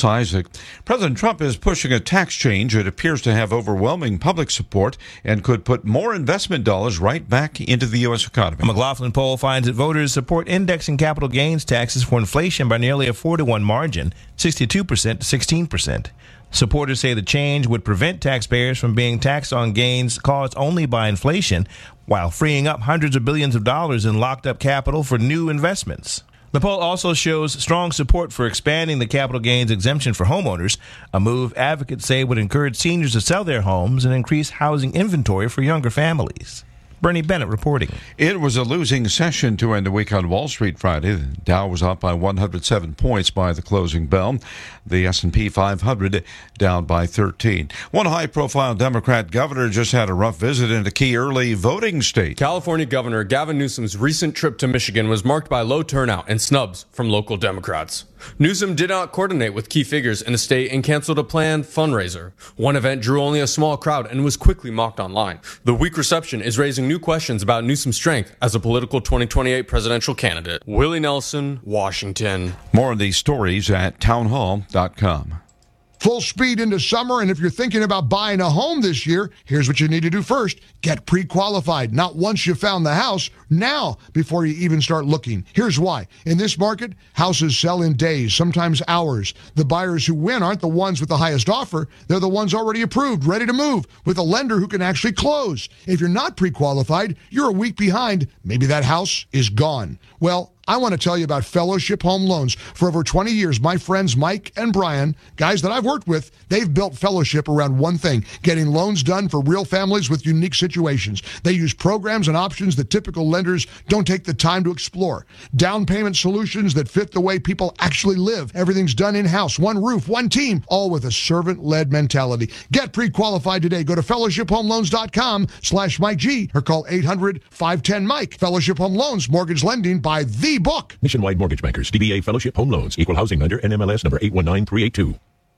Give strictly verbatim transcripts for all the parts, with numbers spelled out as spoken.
Cizik. President Trump is pushing a tax change that appears to have overwhelming public support and could put more investment dollars right back into the U S economy. A McLaughlin poll finds that voters support indexing capital gains taxes for inflation by nearly a four to one margin, sixty-two percent to sixteen percent. Supporters say the change would prevent taxpayers from being taxed on gains caused only by inflation, while freeing up hundreds of billions of dollars in locked-up capital for new investments. The poll also shows strong support for expanding the capital gains exemption for homeowners, a move advocates say would encourage seniors to sell their homes and increase housing inventory for younger families. Bernie Bennett reporting. It was a losing session to end the week on Wall Street Friday. The Dow was up by one hundred seven points by the closing bell. The S and P five hundred down by thirteen. One high-profile Democrat governor just had a rough visit in a key early voting state. California Governor Gavin Newsom's recent trip to Michigan was marked by low turnout and snubs from local Democrats. Newsom did not coordinate with key figures in the state and canceled a planned fundraiser. One event drew only a small crowd and was quickly mocked online. The weak reception is raising new questions about Newsom's strength as a political twenty twenty-eight presidential candidate. Willie Nelson, Washington. More of these stories at townhall dot com. Full speed into summer, and if you're thinking about buying a home this year, here's what you need to do first. Get pre-qualified. Not once you found the house, now before you even start looking. Here's why. In this market, houses sell in days, sometimes hours. The buyers who win aren't the ones with the highest offer. They're the ones already approved, ready to move, with a lender who can actually close. If you're not pre-qualified, you're a week behind. Maybe that house is gone. Well, I want to tell you about Fellowship Home Loans. For over twenty years, my friends Mike and Brian, guys that I've worked with, they've built Fellowship around one thing, getting loans done for real families with unique situations. They use programs and options that typical lenders don't take the time to explore. Down payment solutions that fit the way people actually live. Everything's done in-house, one roof, one team, all with a servant-led mentality. Get pre-qualified today. Go to fellowship home loans dot com slash Mike G or call eight hundred, five one zero, Mike. Fellowship Home Loans, mortgage lending by the book. Nationwide Mortgage Bankers, D B A Fellowship Home Loans, Equal Housing Lender, N M L S number eight one nine three eight two.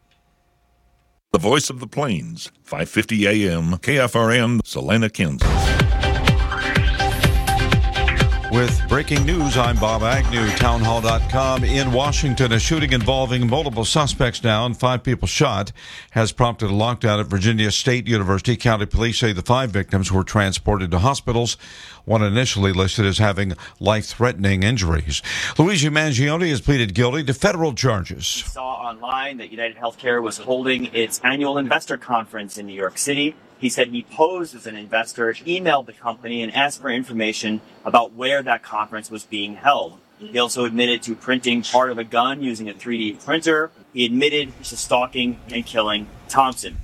The Voice of the Plains, five fifty A M, K F R N, Salina, Kansas. With breaking news, I'm Bob Agnew, townhall dot com. In Washington, a shooting involving multiple suspects down, five people shot, has prompted a lockdown at Virginia State University. County police say the five victims were transported to hospitals, one initially listed as having life-threatening injuries. Luigi Mangione has pleaded guilty to federal charges. We saw online that United Healthcare was holding its annual investor conference in New York City. He said he posed as an investor, emailed the company, and asked for information about where that conference was being held. He also admitted to printing part of a gun using a three D printer. He admitted to stalking and killing Thompson.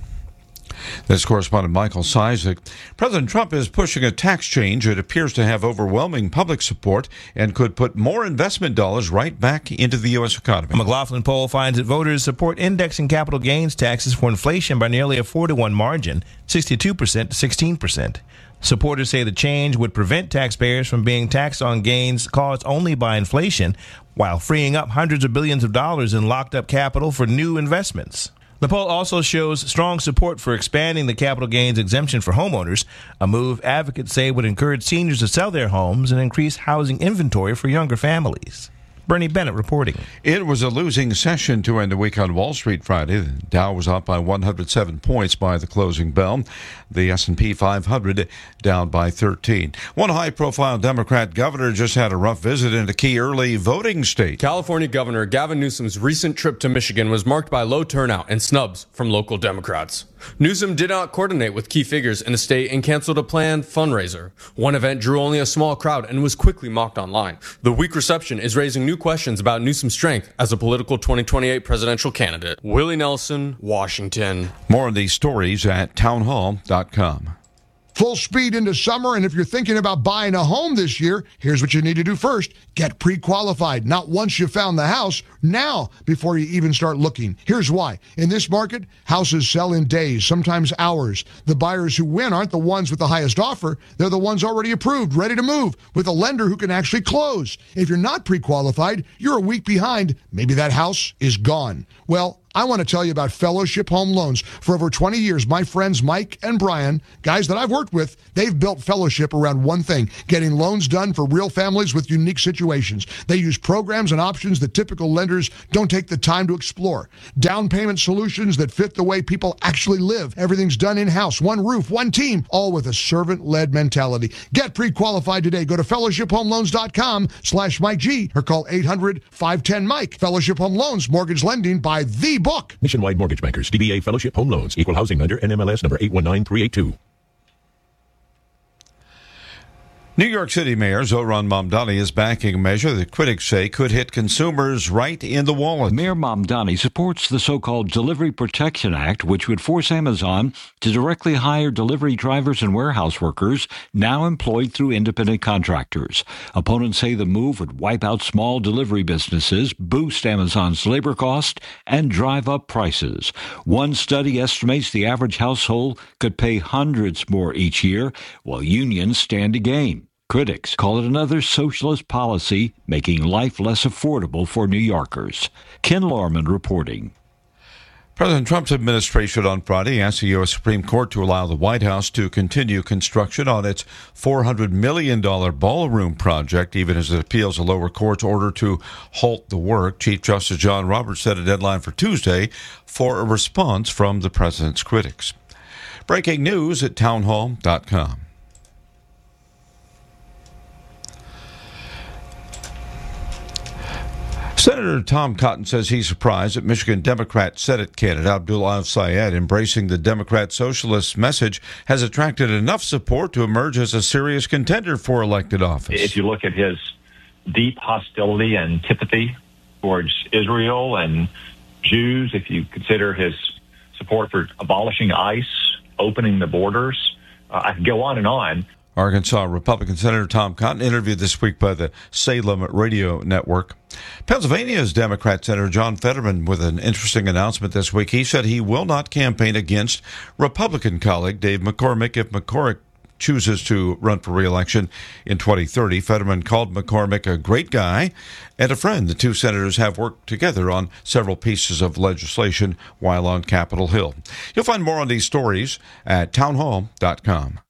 This correspondent Michael Cizik. President Trump is pushing a tax change that appears to have overwhelming public support and could put more investment dollars right back into the U S economy. A McLaughlin poll finds that voters support indexing capital gains taxes for inflation by nearly a four to one margin, sixty-two percent to sixteen percent. Supporters say the change would prevent taxpayers from being taxed on gains caused only by inflation, while freeing up hundreds of billions of dollars in locked-up capital for new investments. The poll also shows strong support for expanding the capital gains exemption for homeowners, a move advocates say would encourage seniors to sell their homes and increase housing inventory for younger families. Bernie Bennett reporting. It was a losing session to end the week on Wall Street Friday. The Dow was up by one hundred seven points by the closing bell. The S and P five hundred down by thirteen. One high-profile Democrat governor just had a rough visit in a key early voting state. California Governor Gavin Newsom's recent trip to Michigan was marked by low turnout and snubs from local Democrats. Newsom did not coordinate with key figures in the state and canceled a planned fundraiser. One event drew only a small crowd and was quickly mocked online. The weak reception is raising new questions about Newsom's strength as a political twenty twenty-eight presidential candidate. Willie Nelson, Washington. More of these stories at townhall dot com. Full speed into summer, and if you're thinking about buying a home this year, here's what you need to do first. Get pre-qualified. Not once you found the house, now before you even start looking. Here's why. In this market, houses sell in days, sometimes hours. The buyers who win aren't the ones with the highest offer. They're the ones already approved, ready to move, with a lender who can actually close. If you're not pre-qualified, you're a week behind. Maybe that house is gone. Well, I want to tell you about Fellowship Home Loans. For over twenty years, my friends Mike and Brian, guys that I've worked with, they've built Fellowship around one thing, getting loans done for real families with unique situations. They use programs and options that typical lenders don't take the time to explore. Down payment solutions that fit the way people actually live. Everything's done in-house, one roof, one team, all with a servant-led mentality. Get pre-qualified today. Go to fellowship home loans dot com slash Mike G or call eight hundred, five one zero, Mike. Fellowship Home Loans, mortgage lending by the book. Nationwide Mortgage Bankers, D B A Fellowship Home Loans, Equal Housing Lender, N M L S number eight one nine three eight two. New York City Mayor Zohran Mamdani is backing a measure that critics say could hit consumers right in the wallet. Mayor Mamdani supports the so-called Delivery Protection Act, which would force Amazon to directly hire delivery drivers and warehouse workers now employed through independent contractors. Opponents say the move would wipe out small delivery businesses, boost Amazon's labor cost, and drive up prices. One study estimates the average household could pay hundreds more each year, while unions stand to gain. Critics call it another socialist policy, making life less affordable for New Yorkers. Ken Lorman reporting. President Trump's administration on Friday asked the U S Supreme Court to allow the White House to continue construction on its four hundred million dollars ballroom project, even as it appeals a lower court's order to halt the work. Chief Justice John Roberts set a deadline for Tuesday for a response from the president's critics. Breaking news at townhall dot com. Senator Tom Cotton says he's surprised that Michigan Democrat Senate candidate Abdullah al-Sayed embracing the Democrat socialist message has attracted enough support to emerge as a serious contender for elected office. If you look at his deep hostility and antipathy towards Israel and Jews, if you consider his support for abolishing ICE, opening the borders, uh, I could go on and on. Arkansas Republican Senator Tom Cotton interviewed this week by the Salem Radio Network. Pennsylvania's Democrat Senator John Fetterman with an interesting announcement this week. He said he will not campaign against Republican colleague Dave McCormick if McCormick chooses to run for re-election in twenty thirty. Fetterman called McCormick a great guy and a friend. The two senators have worked together on several pieces of legislation while on Capitol Hill. You'll find more on these stories at townhall dot com.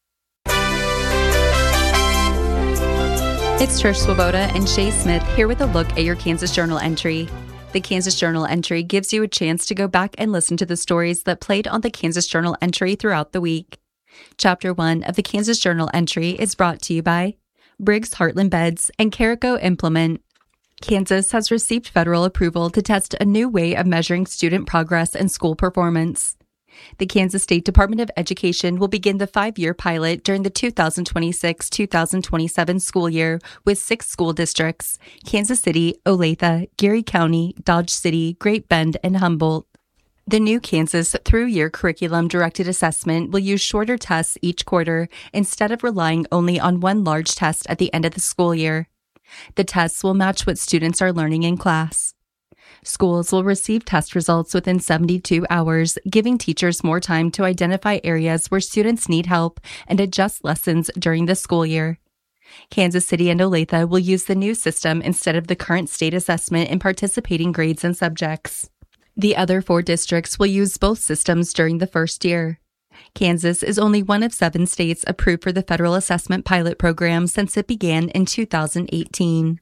It's Trish Swoboda and Shay Smith here with a look at your Kansas Journal entry. The Kansas Journal entry gives you a chance to go back and listen to the stories that played on the Kansas Journal entry throughout the week. Chapter one of the Kansas Journal entry is brought to you by Briggs Heartland Beds and Carico Implement. Kansas has received federal approval to test a new way of measuring student progress and school performance. The Kansas State Department of Education will begin the five-year pilot during the two thousand twenty-six two thousand twenty-seven school year with six school districts: Kansas City, Olathe, Geary County, Dodge City, Great Bend, and Humboldt. The new Kansas through-year curriculum-directed assessment will use shorter tests each quarter instead of relying only on one large test at the end of the school year. The tests will match what students are learning in class. Schools will receive test results within seventy-two hours, giving teachers more time to identify areas where students need help and adjust lessons during the school year. Kansas City and Olathe will use the new system instead of the current state assessment in participating grades and subjects. The other four districts will use both systems during the first year. Kansas is only one of seven states approved for the federal assessment pilot program since it began in two thousand eighteen.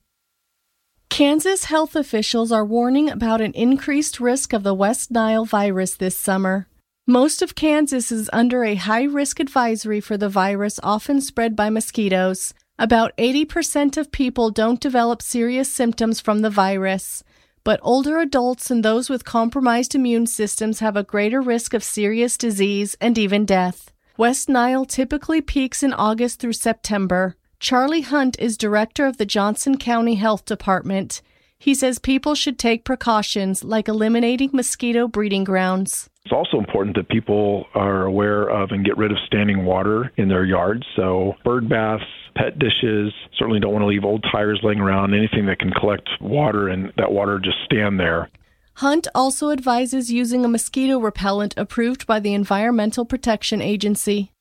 Kansas health officials are warning about an increased risk of the West Nile virus this summer. Most of Kansas is under a high-risk advisory for the virus often spread by mosquitoes. About eighty percent of people don't develop serious symptoms from the virus, but older adults and those with compromised immune systems have a greater risk of serious disease and even death. West Nile typically peaks in August through September. Charlie Hunt is director of the Johnson County Health Department. He says people should take precautions like eliminating mosquito breeding grounds. It's also important that people are aware of and get rid of standing water in their yards. So bird baths, pet dishes, certainly don't want to leave old tires laying around, anything that can collect water and that water just stand there. Hunt also advises using a mosquito repellent approved by the Environmental Protection Agency.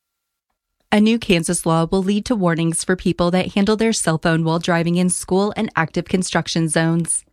A new Kansas law will lead to warnings for people that handle their cell phone while driving in school and active construction zones.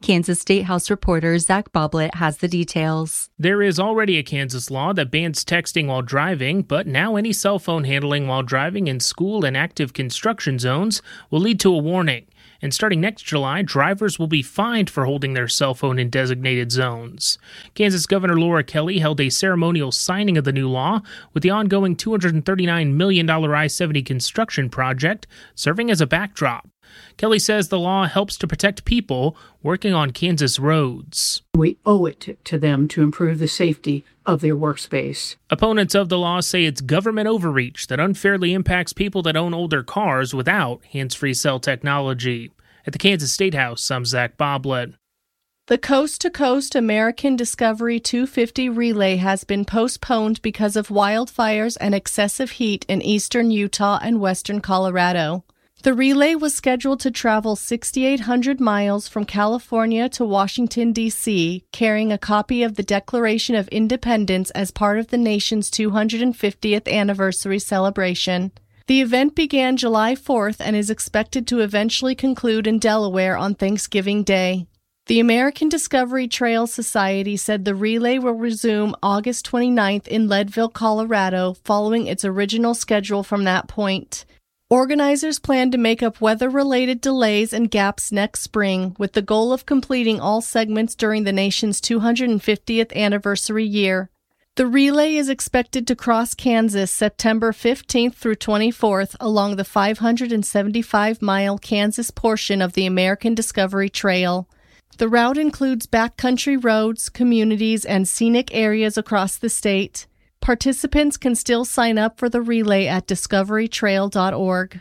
Kansas State House reporter Zach Boblett has the details. There is already a Kansas law that bans texting while driving, but now any cell phone handling while driving in school and active construction zones will lead to a warning. And starting next July, drivers will be fined for holding their cell phone in designated zones. Kansas Governor Laura Kelly held a ceremonial signing of the new law, with the ongoing two hundred thirty-nine million dollars I seventy construction project serving as a backdrop. Kelly says the law helps to protect people working on Kansas roads. We owe it to, to them to improve the safety of their workspace. Opponents of the law say it's government overreach that unfairly impacts people that own older cars without hands-free cell technology. At the Kansas State House, I'm Zach Boblett. The Coast to Coast American Discovery two fifty relay has been postponed because of wildfires and excessive heat in eastern Utah and western Colorado. The relay was scheduled to travel six thousand eight hundred miles from California to Washington, D C, carrying a copy of the Declaration of Independence as part of the nation's two hundred fiftieth anniversary celebration. The event began July fourth and is expected to eventually conclude in Delaware on Thanksgiving Day. The American Discovery Trail Society said the relay will resume August twenty-ninth in Leadville, Colorado, following its original schedule from that point. Organizers plan to make up weather-related delays and gaps next spring, with the goal of completing all segments during the nation's two hundred fiftieth anniversary year. The relay is expected to cross Kansas September fifteenth through twenty-fourth along the five hundred seventy-five mile Kansas portion of the American Discovery Trail. The route includes backcountry roads, communities, and scenic areas across the state. Participants can still sign up for the relay at discovery trail dot org.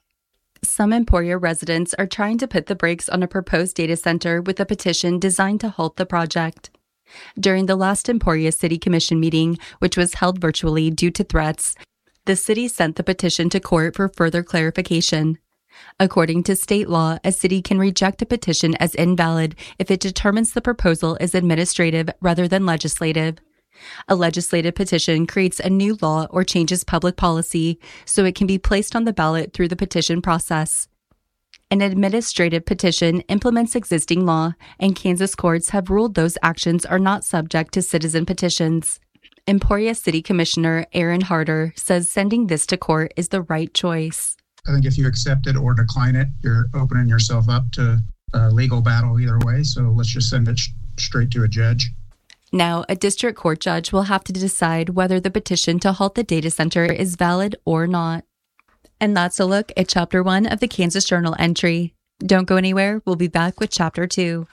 Some Emporia residents are trying to put the brakes on a proposed data center with a petition designed to halt the project. During the last Emporia City Commission meeting, which was held virtually due to threats, the city sent the petition to court for further clarification. According to state law, a city can reject a petition as invalid if it determines the proposal is administrative rather than legislative. A legislative petition creates a new law or changes public policy, so it can be placed on the ballot through the petition process. An administrative petition implements existing law, and Kansas courts have ruled those actions are not subject to citizen petitions. Emporia City Commissioner Aaron Harder says sending this to court is the right choice. I think if you accept it or decline it, you're opening yourself up to a legal battle either way, so let's just send it sh- straight to a judge. Now, a district court judge will have to decide whether the petition to halt the data center is valid or not. And that's a look at Chapter one of the Kansas Journal entry. Don't go anywhere. We'll be back with Chapter two.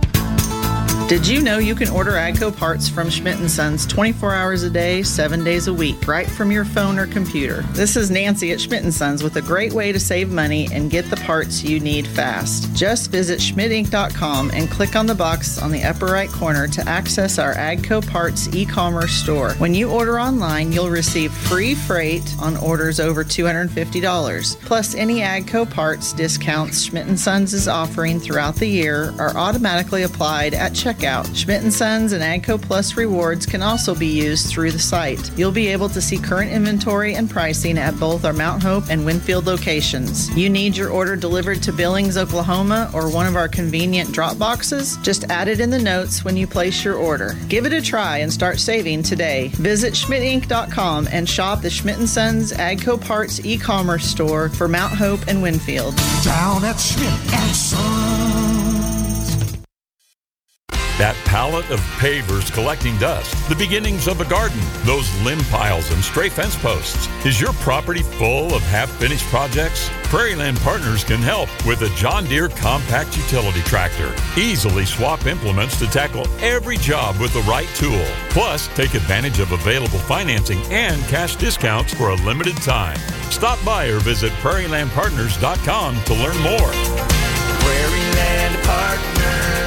Did you know you can order AGCO parts from Schmidt and Sons twenty-four hours a day, seven days a week, right from your phone or computer? This is Nancy at Schmidt and Sons with a great way to save money and get the parts you need fast. Just visit schmidt inc dot com and click on the box on the upper right corner to access our AGCO Parts e-commerce store. When you order online, you'll receive free freight on orders over two hundred fifty dollars. Plus, any AGCO parts discounts Schmidt and Sons is offering throughout the year are automatically applied at checkout. Schmidt and Sons and AGCO Plus rewards can also be used through the site. You'll be able to see current inventory and pricing at both our Mount Hope and Winfield locations. You need your order delivered to Billings, Oklahoma, or one of our convenient drop boxes? Just add it in the notes when you place your order. Give it a try and start saving today. Visit schmidt inc dot com and shop the Schmidt and Sons AGCO Parts e-commerce store for Mount Hope and Winfield. Down at Schmidt and Sons. That pallet of pavers collecting dust, the beginnings of a garden, those limb piles and stray fence posts. Is your property full of half-finished projects? Prairie Land Partners can help with a John Deere compact utility tractor. Easily swap implements to tackle every job with the right tool. Plus, take advantage of available financing and cash discounts for a limited time. Stop by or visit prairie land partners dot com to learn more. Prairie Land Partners.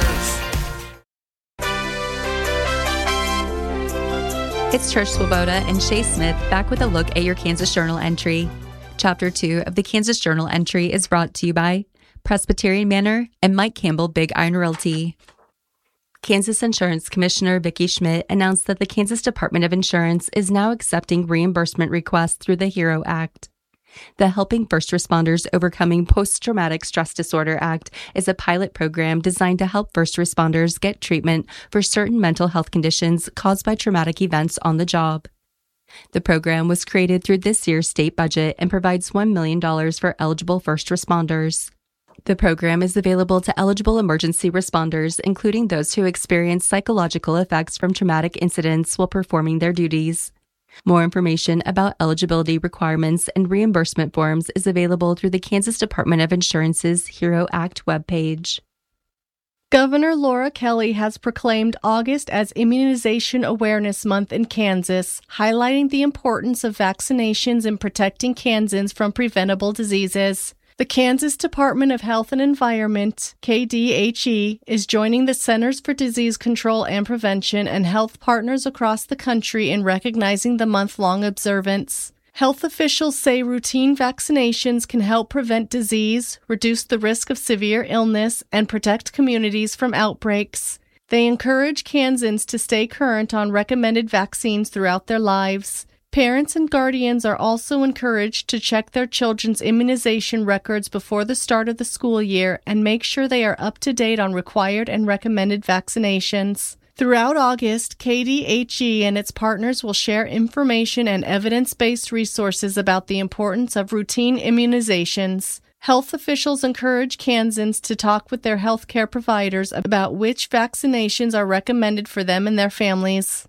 It's Trish Swoboda and Shay Smith back with a look at your Kansas Journal entry. Chapter two of the Kansas Journal entry is brought to you by Presbyterian Manor and Mike Campbell Big Iron Realty. Kansas Insurance Commissioner Vicki Schmidt announced that the Kansas Department of Insurance is now accepting reimbursement requests through the HERO Act. The Helping First Responders Overcoming Post-Traumatic Stress Disorder Act is a pilot program designed to help first responders get treatment for certain mental health conditions caused by traumatic events on the job. The program was created through this year's state budget and provides one million dollars for eligible first responders. The program is available to eligible emergency responders, including those who experience psychological effects from traumatic incidents while performing their duties. More information about eligibility requirements and reimbursement forms is available through the Kansas Department of Insurance's HERO Act webpage. Governor Laura Kelly has proclaimed August as Immunization Awareness Month in Kansas, highlighting the importance of vaccinations in protecting Kansans from preventable diseases. The Kansas Department of Health and Environment, K D H E, is joining the Centers for Disease Control and Prevention and health partners across the country in recognizing the month-long observance. Health officials say routine vaccinations can help prevent disease, reduce the risk of severe illness, and protect communities from outbreaks. They encourage Kansans to stay current on recommended vaccines throughout their lives. Parents and guardians are also encouraged to check their children's immunization records before the start of the school year and make sure they are up to date on required and recommended vaccinations. Throughout August, K D H E and its partners will share information and evidence-based resources about the importance of routine immunizations. Health officials encourage Kansans to talk with their healthcare providers about which vaccinations are recommended for them and their families.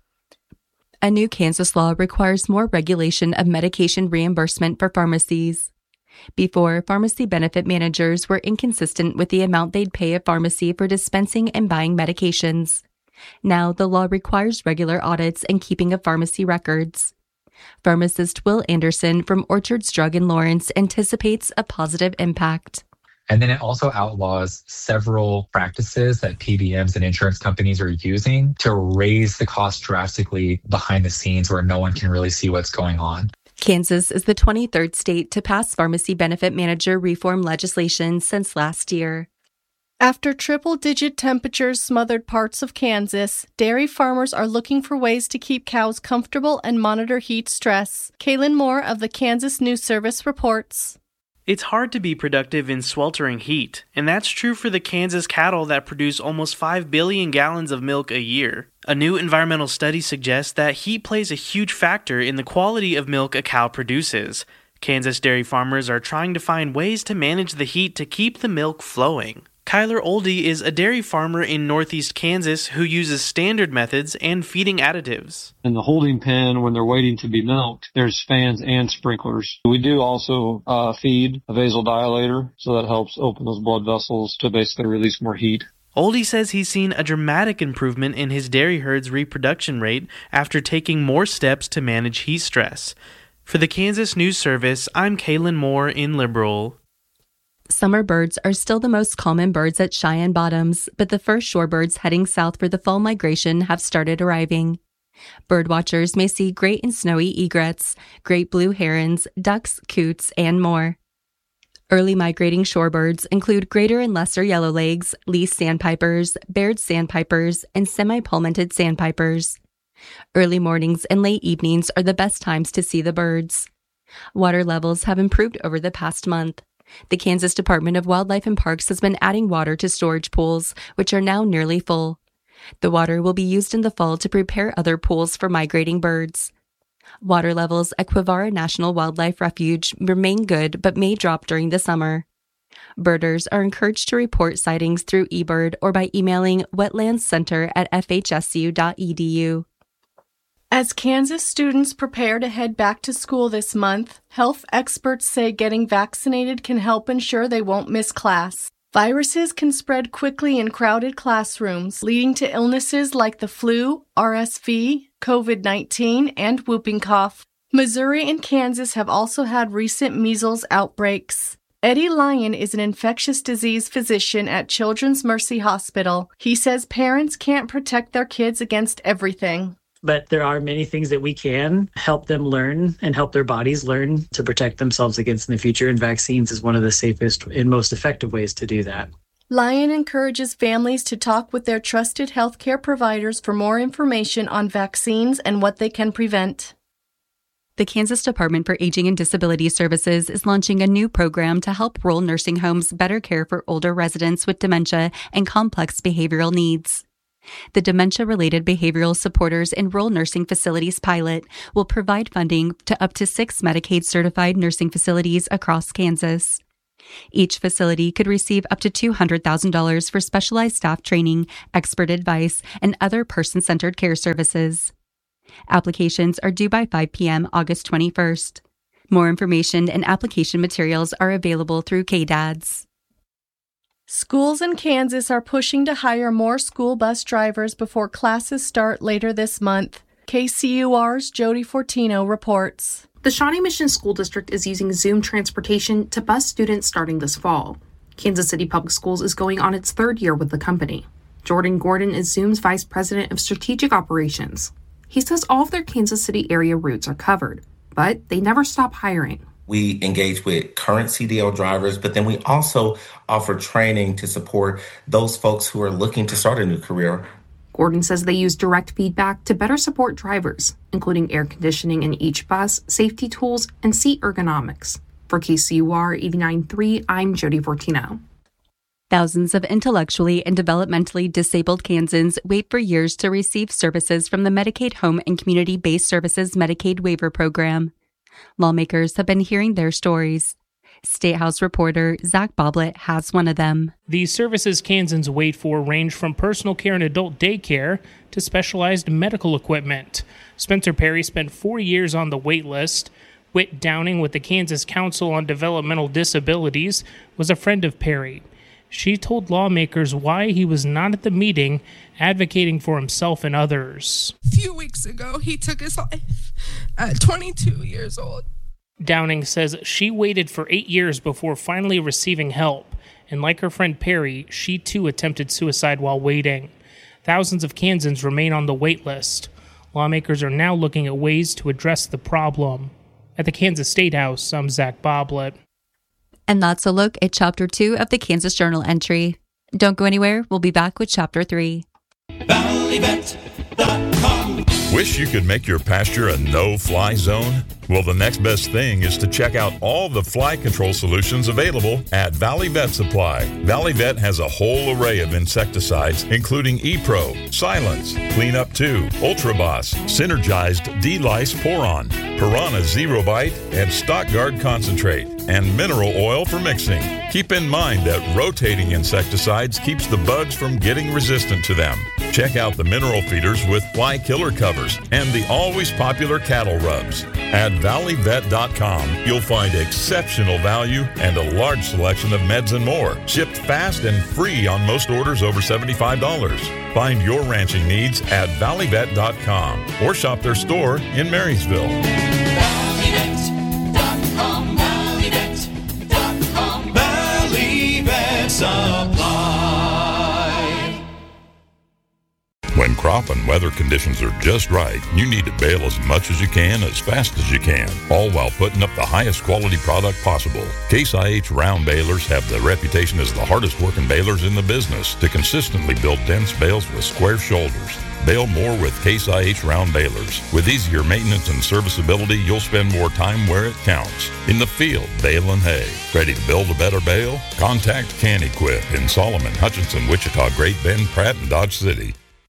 A new Kansas law requires more regulation of medication reimbursement for pharmacies. Before, pharmacy benefit managers were inconsistent with the amount they'd pay a pharmacy for dispensing and buying medications. Now, the law requires regular audits and keeping of pharmacy records. Pharmacist Will Anderson from Orchards Drug in Lawrence anticipates a positive impact. And then it also outlaws several practices that P B Ms and insurance companies are using to raise the cost drastically behind the scenes where no one can really see what's going on. Kansas is the twenty-third state to pass pharmacy benefit manager reform legislation since last year. After triple-digit temperatures smothered parts of Kansas, dairy farmers are looking for ways to keep cows comfortable and monitor heat stress. Kaylin Moore of the Kansas News Service reports. It's hard to be productive in sweltering heat, and that's true for the Kansas cattle that produce almost five billion gallons of milk a year. A new environmental study suggests that heat plays a huge factor in the quality of milk a cow produces. Kansas dairy farmers are trying to find ways to manage the heat to keep the milk flowing. Kyler Oldie is a dairy farmer in northeast Kansas who uses standard methods and feeding additives. In the holding pen, when they're waiting to be milked, there's fans and sprinklers. We do also uh, feed a vasodilator, so that helps open those blood vessels to basically release more heat. Oldie says he's seen a dramatic improvement in his dairy herd's reproduction rate after taking more steps to manage heat stress. For the Kansas News Service, I'm Kaylin Moore in Liberal. Summer birds are still the most common birds at Cheyenne Bottoms, but the first shorebirds heading south for the fall migration have started arriving. Birdwatchers may see great and snowy egrets, great blue herons, ducks, coots, and more. Early migrating shorebirds include greater and lesser yellowlegs, least sandpipers, Baird's sandpipers, and semi-palmated sandpipers. Early mornings and late evenings are the best times to see the birds. Water levels have improved over the past month. The Kansas Department of Wildlife and Parks has been adding water to storage pools, which are now nearly full. The water will be used in the fall to prepare other pools for migrating birds. Water levels at Quivara National Wildlife Refuge remain good but may drop during the summer. Birders are encouraged to report sightings through eBird or by emailing wetlandscenter at f h s u dot e d u. As Kansas students prepare to head back to school this month, health experts say getting vaccinated can help ensure they won't miss class. Viruses can spread quickly in crowded classrooms, leading to illnesses like the flu, R S V, covid nineteen, and whooping cough. Missouri and Kansas have also had recent measles outbreaks. Eddie Lyon is an infectious disease physician at Children's Mercy Hospital. He says parents can't protect their kids against everything. But there are many things that we can help them learn and help their bodies learn to protect themselves against in the future, and vaccines is one of the safest and most effective ways to do that. Lyon encourages families to talk with their trusted healthcare providers for more information on vaccines and what they can prevent. The Kansas Department for Aging and Disability Services is launching a new program to help rural nursing homes better care for older residents with dementia and complex behavioral needs. The Dementia-Related Behavioral Supporters in Rural Nursing Facilities pilot will provide funding to up to six Medicaid-certified nursing facilities across Kansas. Each facility could receive up to two hundred thousand dollars for specialized staff training, expert advice, and other person-centered care services. Applications are due by five p.m. August twenty-first. More information and application materials are available through K D A D S. Schools in Kansas are pushing to hire more school bus drivers before classes start later this month. K C U R's Jody Fortino reports. The Shawnee Mission School District is using Zoom transportation to bus students starting this fall. Kansas City Public Schools is going on its third year with the company. Jordan Gordon is Zoom's Vice President of Strategic Operations. He says all of their Kansas City area routes are covered, but they never stop hiring. We engage with current C D L drivers, but then we also offer training to support those folks who are looking to start a new career. Gordon says they use direct feedback to better support drivers, including air conditioning in each bus, safety tools, and seat ergonomics. For K C U R eighty-nine point three, I'm Jody Fortino. Thousands of intellectually and developmentally disabled Kansans wait for years to receive services from the Medicaid Home and Community-Based Services Medicaid Waiver Program. Lawmakers have been hearing their stories. State House reporter Zach Boblet has one of them. The services Kansans wait for range from personal care and adult daycare to specialized medical equipment. Spencer Perry spent four years on the wait list. Whit Downing with the Kansas Council on Developmental Disabilities was a friend of Perry. She told lawmakers why he was not at the meeting advocating for himself and others. A few weeks ago, he took his life at twenty-two years old. Downing says she waited for eight years before finally receiving help, and like her friend Perry, she too attempted suicide while waiting. Thousands of Kansans remain on the wait list. Lawmakers are now looking at ways to address the problem. At the Kansas State House, I'm Zach Boblet. And that's a look at Chapter two of the Kansas Journal entry. Don't go anywhere. We'll be back with Chapter three. Valley Vet dot com. Wish you could make your pasture a no-fly zone? Well, the next best thing is to check out all the fly control solutions available at Valley Vet Supply. Valley Vet has a whole array of insecticides, including E-Pro, Silence, Clean Up two, Ultra Boss, Synergized D-Lice Poron, Piranha Zero Bite, and Stock Guard Concentrate, and mineral oil for mixing. Keep in mind that rotating insecticides keeps the bugs from getting resistant to them. Check out the mineral feeders with fly killer covers and the always popular cattle rubs. At Valley Vet dot com, you'll find exceptional value and a large selection of meds and more, shipped fast and free on most orders over seventy-five dollars. Find your ranching needs at Valley Vet dot com or shop their store in Marysville. Valley Vet dot com, Valley Vet dot com, Valley Vet Supply. When crop and weather conditions are just right, you need to bale as much as you can, as fast as you can, all while putting up the highest quality product possible. Case I H round balers have the reputation as the hardest working balers in the business to consistently build dense bales with square shoulders. Bale more with Case I H round balers. With easier maintenance and serviceability, you'll spend more time where it counts. In the field, baling hay. Ready to build a better bale? Contact Can-Equip in Solomon, Hutchinson, Wichita, Great Bend, Pratt, and Dodge City.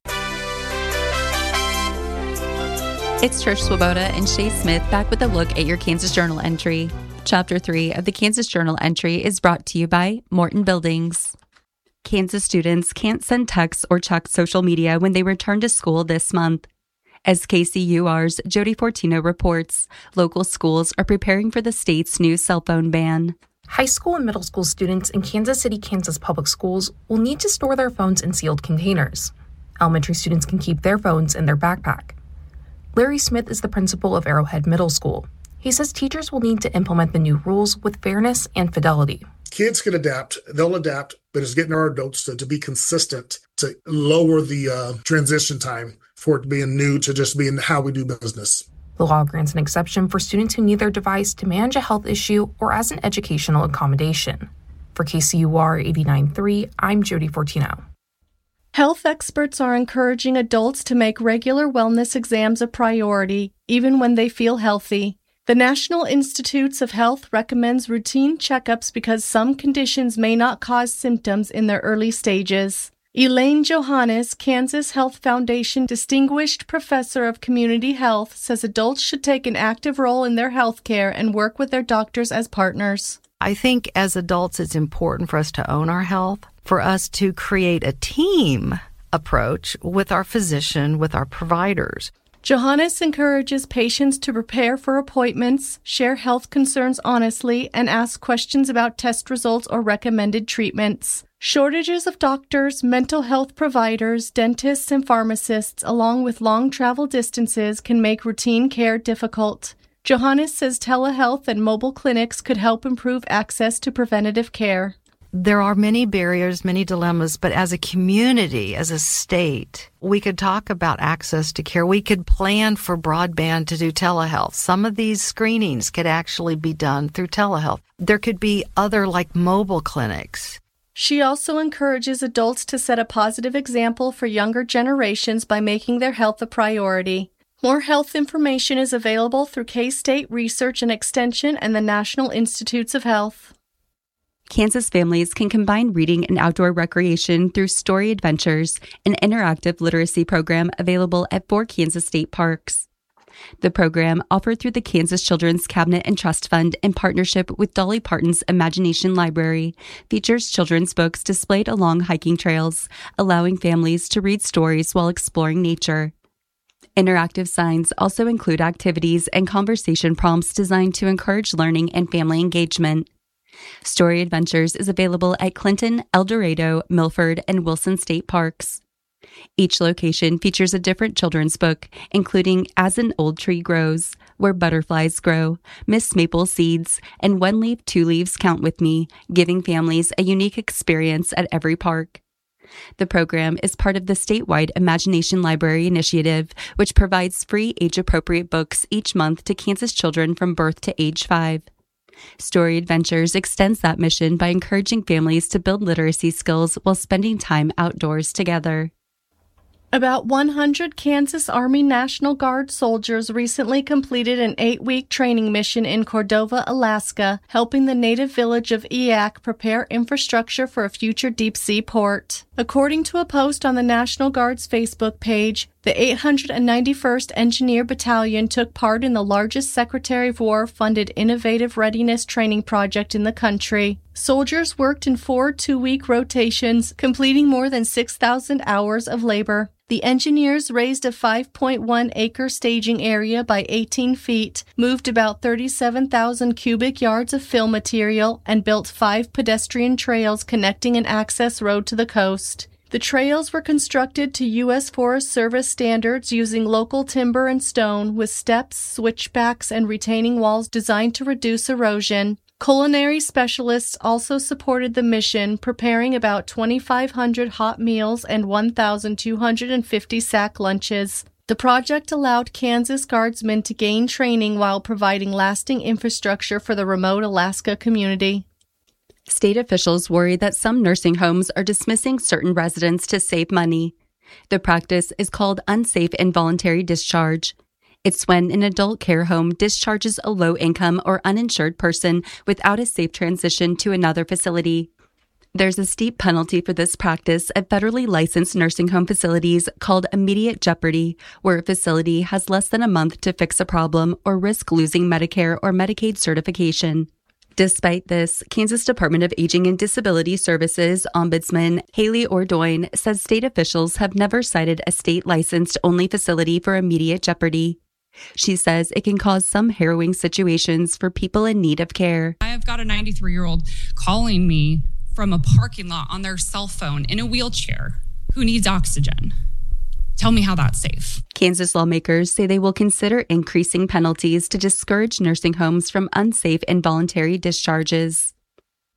It's Trish Swoboda and Shay Smith back with a look at your Kansas Journal entry. Chapter three of the Kansas Journal entry is brought to you by Morton Buildings. Kansas students can't send texts or check social media when they return to school this month. As K C U R's Jody Fortino reports, local schools are preparing for the state's new cell phone ban. High school and middle school students in Kansas City, Kansas public schools will need to store their phones in sealed containers. Elementary students can keep their phones in their backpack. Larry Smith is the principal of Arrowhead Middle School. He says teachers will need to implement the new rules with fairness and fidelity. Kids can adapt, they'll adapt, but it's getting our adults to, to be consistent, to lower the uh, transition time for it being new to just being how we do business. The law grants an exception for students who need their device to manage a health issue or as an educational accommodation. For K C U R eighty-nine point three, I'm Jody Fortino. Health experts are encouraging adults to make regular wellness exams a priority, even when they feel healthy. The National Institutes of Health recommends routine checkups because some conditions may not cause symptoms in their early stages. Elaine Johannes, Kansas Health Foundation Distinguished Professor of Community Health, says adults should take an active role in their health care and work with their doctors as partners. I think as adults, it's important for us to own our health, for us to create a team approach with our physician, with our providers. Johannes encourages patients to prepare for appointments, share health concerns honestly, and ask questions about test results or recommended treatments. Shortages of doctors, mental health providers, dentists, and pharmacists, along with long travel distances, can make routine care difficult. Johannes says telehealth and mobile clinics could help improve access to preventative care. There are many barriers, many dilemmas, but as a community, as a state, we could talk about access to care. We could plan for broadband to do telehealth. Some of these screenings could actually be done through telehealth. There could be other, like, mobile clinics. She also encourages adults to set a positive example for younger generations by making their health a priority. More health information is available through K-State Research and Extension and the National Institutes of Health. Kansas families can combine reading and outdoor recreation through Story Adventures, an interactive literacy program available at four Kansas state parks. The program, offered through the Kansas Children's Cabinet and Trust Fund in partnership with Dolly Parton's Imagination Library, features children's books displayed along hiking trails, allowing families to read stories while exploring nature. Interactive signs also include activities and conversation prompts designed to encourage learning and family engagement. Story Adventures is available at Clinton, El Dorado, Milford, and Wilson State Parks. Each location features a different children's book, including As an Old Tree Grows, Where Butterflies Grow, Miss Maple Seeds, and One Leaf, Two Leaves Count With Me, giving families a unique experience at every park. The program is part of the statewide Imagination Library Initiative, which provides free age-appropriate books each month to Kansas children from birth to age five. Story Adventures extends that mission by encouraging families to build literacy skills while spending time outdoors together. About one hundred Kansas Army National Guard soldiers recently completed an eight-week training mission in Cordova, Alaska, helping the native village of Eyak prepare infrastructure for a future deep-sea port. According to a post on the National Guard's Facebook page, the eight hundred ninety-first Engineer Battalion took part in the largest Secretary of War-funded innovative readiness training project in the country. Soldiers worked in four two-week rotations, completing more than six thousand hours of labor. The engineers raised a five point one acre staging area by eighteen feet, moved about thirty-seven thousand cubic yards of fill material, and built five pedestrian trails connecting an access road to the coast. The trails were constructed to U S Forest Service standards using local timber and stone, with steps, switchbacks, and retaining walls designed to reduce erosion. Culinary specialists also supported the mission, preparing about twenty-five hundred hot meals and one thousand two hundred fifty sack lunches. The project allowed Kansas Guardsmen to gain training while providing lasting infrastructure for the remote Alaska community. State officials worry that some nursing homes are dismissing certain residents to save money. The practice is called unsafe involuntary discharge. It's when an adult care home discharges a low-income or uninsured person without a safe transition to another facility. There's a steep penalty for this practice at federally licensed nursing home facilities called immediate jeopardy, where a facility has less than a month to fix a problem or risk losing Medicare or Medicaid certification. Despite this, Kansas Department of Aging and Disability Services Ombudsman Haley Ordoin says state officials have never cited a state-licensed only facility for immediate jeopardy. She says it can cause some harrowing situations for people in need of care. I have got a ninety-three-year-old calling me from a parking lot on their cell phone in a wheelchair who needs oxygen. Tell me how that's safe. Kansas lawmakers say they will consider increasing penalties to discourage nursing homes from unsafe involuntary discharges.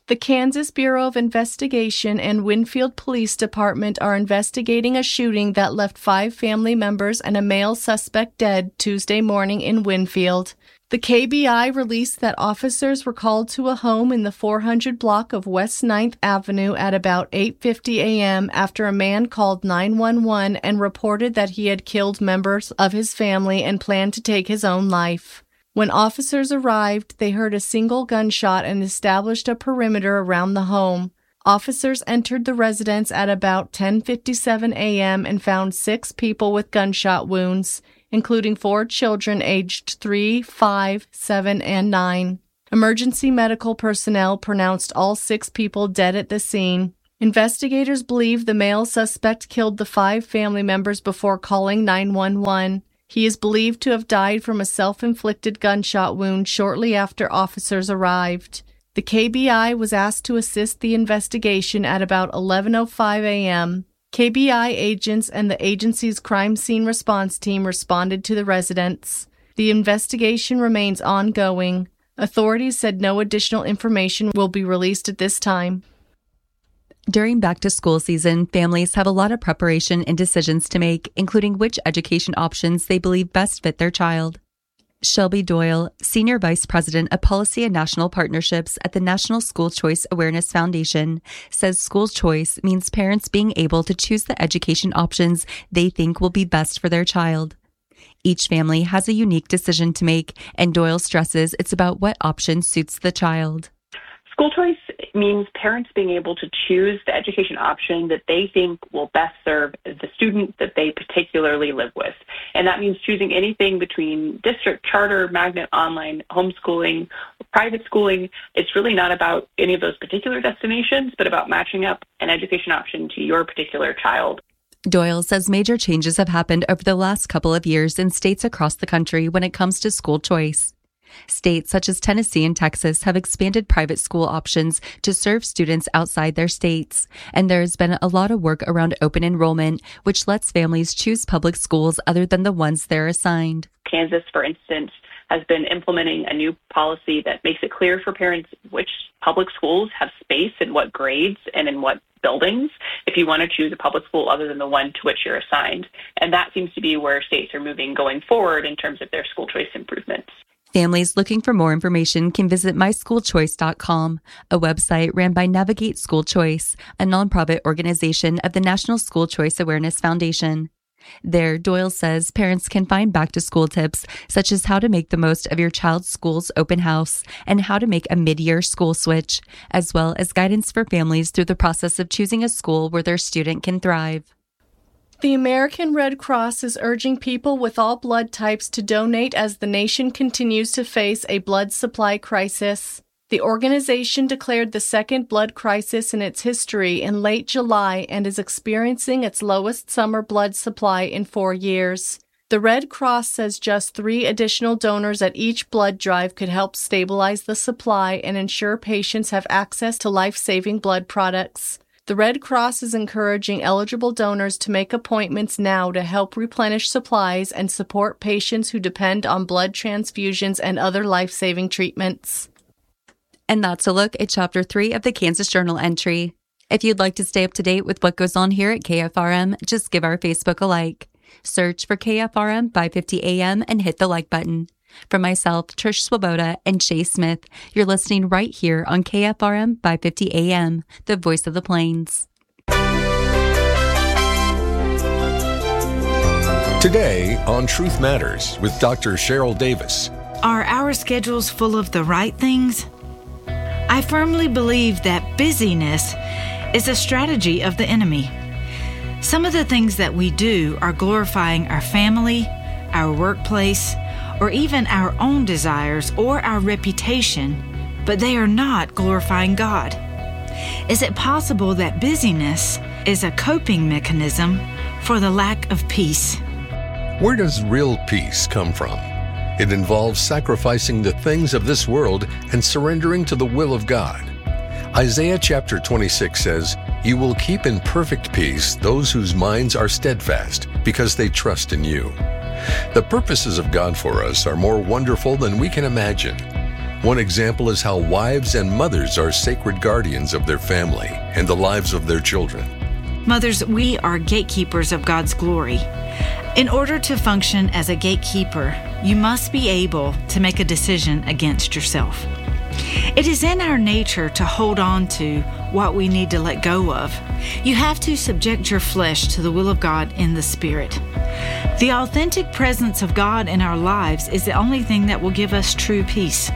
The Kansas Bureau of Investigation and Winfield Police Department are investigating a shooting that left five family members and a male suspect dead Tuesday morning in Winfield. The K B I released that officers were called to a home in the four hundred block of West ninth Avenue at about eight fifty a.m. after a man called nine one one and reported that he had killed members of his family and planned to take his own life. When officers arrived, they heard a single gunshot and established a perimeter around the home. Officers entered the residence at about ten fifty-seven a.m. and found six people with gunshot wounds, including four children aged three, five, seven, and nine. Emergency medical personnel pronounced all six people dead at the scene. Investigators believe the male suspect killed the five family members before calling nine one one. He is believed to have died from a self-inflicted gunshot wound shortly after officers arrived. The K B I was asked to assist the investigation at about eleven oh five a.m. K B I agents and the agency's crime scene response team responded to the residence. The investigation remains ongoing. Authorities said no additional information will be released at this time. During back-to-school season, families have a lot of preparation and decisions to make, including which education options they believe best fit their child. Shelby Doyle, Senior Vice President of Policy and National Partnerships at the National School Choice Awareness Foundation, says school choice means parents being able to choose the education options they think will be best for their child. Each family has a unique decision to make, and Doyle stresses it's about what option suits the child. School choice means parents being able to choose the education option that they think will best serve the student that they particularly live with. And that means choosing anything between district, charter, magnet, online, homeschooling, private schooling. It's really not about any of those particular destinations, but about matching up an education option to your particular child. Doyle says major changes have happened over the last couple of years in states across the country when it comes to school choice. States such as Tennessee and Texas have expanded private school options to serve students outside their states, and there has been a lot of work around open enrollment, which lets families choose public schools other than the ones they're assigned. Kansas, for instance, has been implementing a new policy that makes it clear for parents which public schools have space in what grades and in what buildings if you want to choose a public school other than the one to which you're assigned. And that seems to be where states are moving going forward in terms of their school choice improvements. Families looking for more information can visit my school choice dot com, a website ran by Navigate School Choice, a nonprofit organization of the National School Choice Awareness Foundation. There, Doyle says parents can find back-to-school tips such as how to make the most of your child's school's open house and how to make a mid-year school switch, as well as guidance for families through the process of choosing a school where their student can thrive. The American Red Cross is urging people with all blood types to donate as the nation continues to face a blood supply crisis. The organization declared the second blood crisis in its history in late July and is experiencing its lowest summer blood supply in four years. The Red Cross says just three additional donors at each blood drive could help stabilize the supply and ensure patients have access to life-saving blood products. The Red Cross is encouraging eligible donors to make appointments now to help replenish supplies and support patients who depend on blood transfusions and other life-saving treatments. And that's a look at Chapter three of the Kansas Journal entry. If you'd like to stay up to date with what goes on here at K F R M, just give our Facebook a like. Search for K F R M five fifty A M and hit the like button. For myself, Trish Swoboda, and Chase Smith, you're listening right here on K F R M five fifty A M, the voice of the Plains. Today on Truth Matters with Doctor Cheryl Davis. Are our schedules full of the right things? I firmly believe that busyness is a strategy of the enemy. Some of the things that we do are glorifying our family, our workplace, or even our own desires or our reputation, but they are not glorifying God. Is it possible that busyness is a coping mechanism for the lack of peace? Where does real peace come from? It involves sacrificing the things of this world and surrendering to the will of God. Isaiah chapter twenty-six says, "You will keep in perfect peace those whose minds are steadfast, because they trust in you." The purposes of God for us are more wonderful than we can imagine. One example is how wives and mothers are sacred guardians of their family and the lives of their children. Mothers, we are gatekeepers of God's glory. In order to function as a gatekeeper, you must be able to make a decision against yourself. It is in our nature to hold on to what we need to let go of. You have to subject your flesh to the will of God in the Spirit. The authentic presence of God in our lives is the only thing that will give us true peace.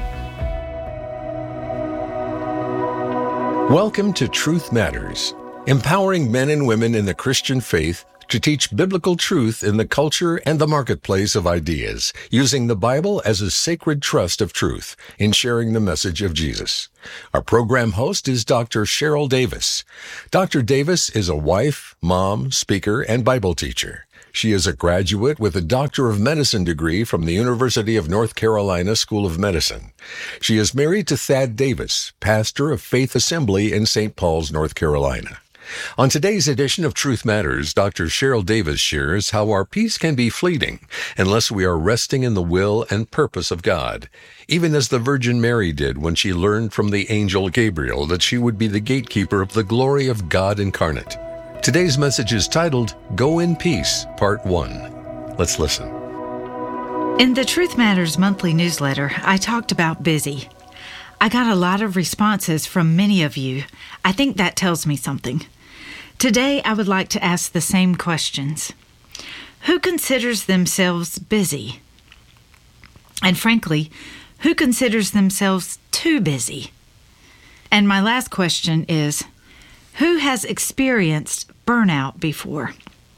Welcome to Truth Matters, empowering men and women in the Christian faith to teach biblical truth in the culture and the marketplace of ideas, using the Bible as a sacred trust of truth in sharing the message of Jesus. Our program host is Doctor Cheryl Davis. Doctor Davis is a wife, mom, speaker, and Bible teacher. She is a graduate with a Doctor of Medicine degree from the University of North Carolina School of Medicine. She is married to Thad Davis, pastor of Faith Assembly in Saint Paul's, North Carolina. On today's edition of Truth Matters, Doctor Cheryl Davis shares how our peace can be fleeting unless we are resting in the will and purpose of God, even as the Virgin Mary did when she learned from the angel Gabriel that she would be the gatekeeper of the glory of God incarnate. Today's message is titled, Go in Peace, Part one. Let's listen. In the Truth Matters monthly newsletter, I talked about busy. I got a lot of responses from many of you. I think that tells me something. Today, I would like to ask the same questions. Who considers themselves busy? And frankly, who considers themselves too busy? And my last question is, who has experienced burnout before?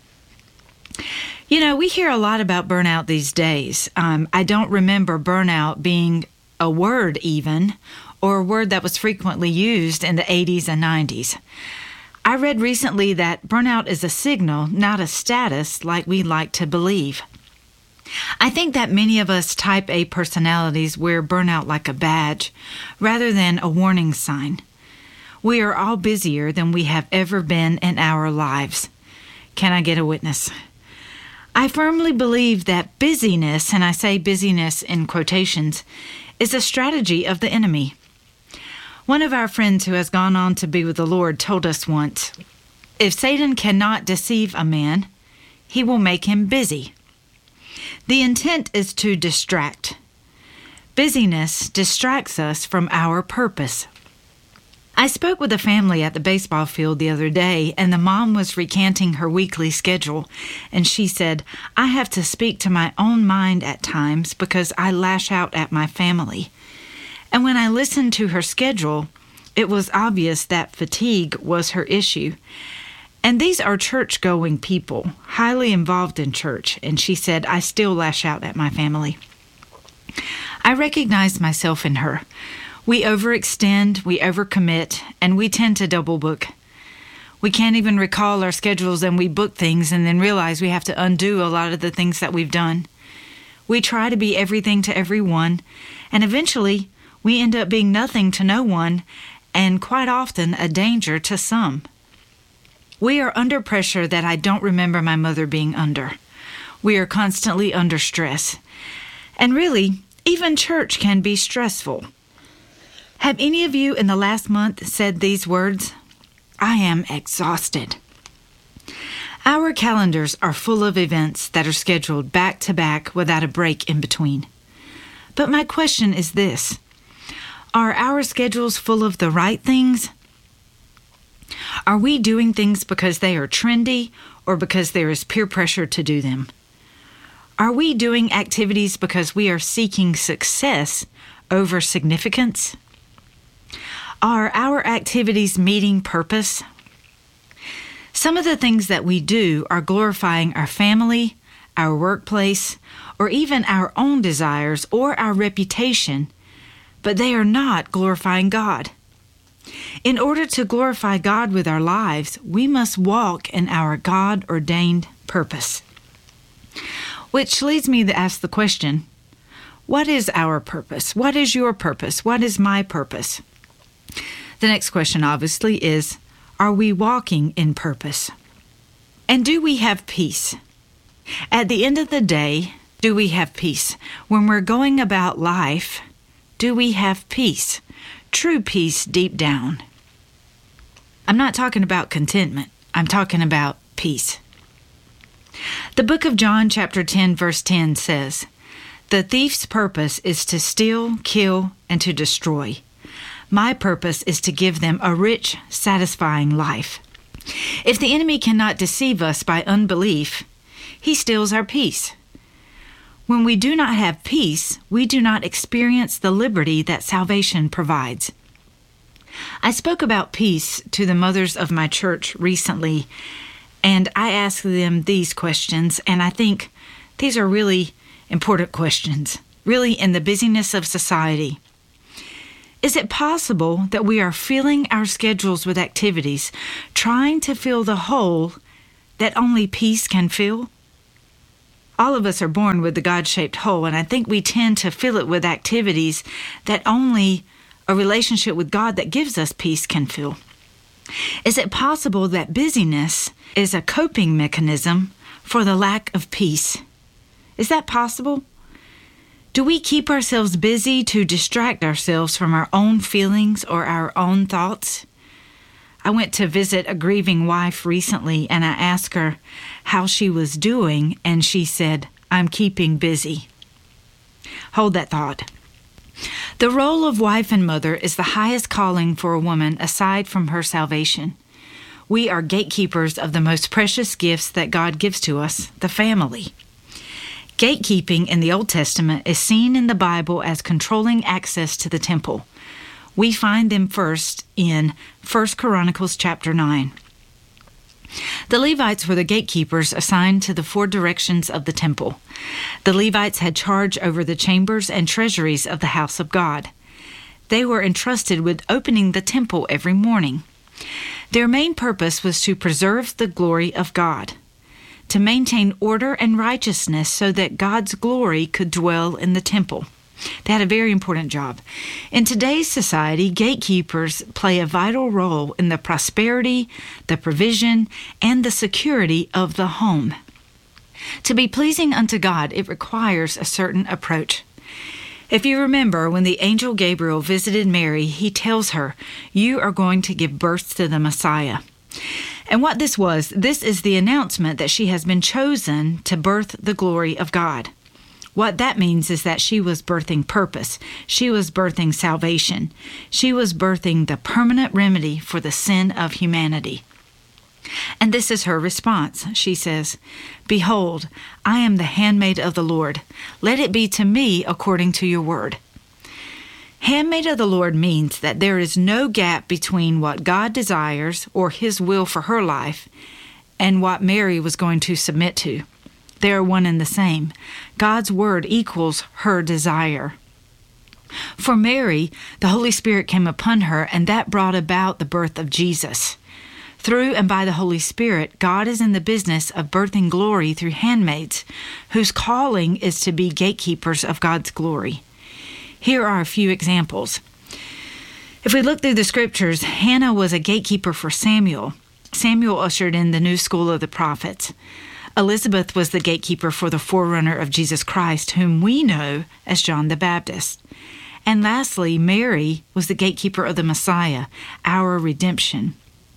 You know, we hear a lot about burnout these days. Um, I don't remember burnout being a word even, or a word that was frequently used in the eighties and nineties. I read recently that burnout is a signal, not a status like we like to believe. I think that many of us type A personalities wear burnout like a badge, rather than a warning sign. We are all busier than we have ever been in our lives. Can I get a witness? I firmly believe that busyness, and I say busyness in quotations, is a strategy of the enemy. One of our friends who has gone on to be with the Lord told us once, if Satan cannot deceive a man, he will make him busy. The intent is to distract. Busyness distracts us from our purpose. I spoke with a family at the baseball field the other day, and the mom was recanting her weekly schedule, and she said, I have to speak to my own mind at times because I lash out at my family. And when I listened to her schedule, it was obvious that fatigue was her issue. And these are church-going people, highly involved in church, and she said, I still lash out at my family. I recognized myself in her. We overextend, we overcommit, and we tend to double book. We can't even recall our schedules, and we book things and then realize we have to undo a lot of the things that we've done. We try to be everything to everyone, and eventually we end up being nothing to no one, and quite often a danger to some. We are under pressure that I don't remember my mother being under. We are constantly under stress. And really, even church can be stressful. Have any of you in the last month said these words? I am exhausted. Our calendars are full of events that are scheduled back to back without a break in between. But my question is this. Are our schedules full of the right things? Are we doing things because they are trendy or because there is peer pressure to do them? Are we doing activities because we are seeking success over significance? Are our activities meeting purpose? Some of the things that we do are glorifying our family, our workplace, or even our own desires or our reputation, but they are not glorifying God. In order to glorify God with our lives, we must walk in our God-ordained purpose. Which leads me to ask the question, what is our purpose? What is your purpose? What is my purpose? The next question, obviously, is, are we walking in purpose? And do we have peace? At the end of the day, do we have peace? When we're going about life, Do we have peace? True peace deep down. I'm not talking about contentment. I'm talking about peace. The book of John, chapter ten, verse ten says, "The thief's purpose is to steal, kill, and to destroy. My purpose is to give them a rich, satisfying life." If the enemy cannot deceive us by unbelief, he steals our peace. When we do not have peace, we do not experience the liberty that salvation provides. I spoke about peace to the mothers of my church recently, and I asked them these questions, and I think these are really important questions, really in the busyness of society. Is it possible that we are filling our schedules with activities, trying to fill the hole that only peace can fill? All of us are born with the God-shaped hole, and I think we tend to fill it with activities that only a relationship with God that gives us peace can fill. Is it possible that busyness is a coping mechanism for the lack of peace? Is that possible? Do we keep ourselves busy to distract ourselves from our own feelings or our own thoughts? I went to visit a grieving wife recently, and I asked her how she was doing, and she said, "I'm keeping busy." Hold that thought. The role of wife and mother is the highest calling for a woman aside from her salvation. We are gatekeepers of the most precious gifts that God gives to us, the family. Gatekeeping in the Old Testament is seen in the Bible as controlling access to the temple. We find them first in First Chronicles chapter nine. The Levites were the gatekeepers assigned to the four directions of the temple. The Levites had charge over the chambers and treasuries of the house of God. They were entrusted with opening the temple every morning. Their main purpose was to preserve the glory of God, to maintain order and righteousness so that God's glory could dwell in the temple. They had a very important job. In today's society, gatekeepers play a vital role in the prosperity, the provision, and the security of the home. To be pleasing unto God, it requires a certain approach. If you remember, when the angel Gabriel visited Mary, he tells her, "You are going to give birth to the Messiah." And what this was, this is the announcement that she has been chosen to birth the glory of God. What that means is that she was birthing purpose. She was birthing salvation. She was birthing the permanent remedy for the sin of humanity. And this is her response. She says, "Behold, I am the handmaid of the Lord. Let it be to me according to your word." Handmaid of the Lord means that there is no gap between what God desires or his will for her life and what Mary was going to submit to. They are one and the same. God's word equals her desire. For Mary, the Holy Spirit came upon her, and that brought about the birth of Jesus. Through and by the Holy Spirit, God is in the business of birthing glory through handmaids, whose calling is to be gatekeepers of God's glory. Here are a few examples. If we look through the scriptures, Hannah was a gatekeeper for Samuel. Samuel ushered in the new school of the prophets. Elizabeth was the gatekeeper for the forerunner of Jesus Christ, whom we know as John the Baptist. And lastly, Mary was the gatekeeper of the Messiah, our redemption.